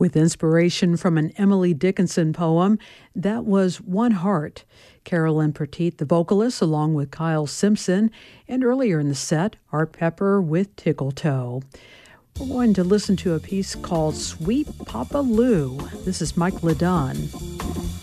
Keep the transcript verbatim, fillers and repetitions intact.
With inspiration from an Emily Dickinson poem, that was One Heart. Carolyn Petit, the vocalist, along with Kyle Simpson, and earlier in the set, Art Pepper with Tickle Toe. We're going to listen to a piece called Sweet Papa Lou. This is Mike Ledon.